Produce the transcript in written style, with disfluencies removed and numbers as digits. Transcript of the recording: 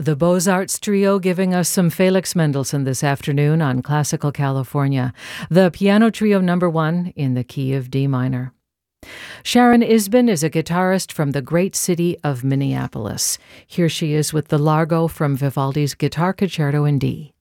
The Beaux-Arts Trio giving us some Felix Mendelssohn this afternoon on Classical California. The Piano Trio No. 1 in the key of D minor. Sharon Isbin is a guitarist from the great city of Minneapolis. Here she is with the Largo from Vivaldi's Guitar Concerto in D.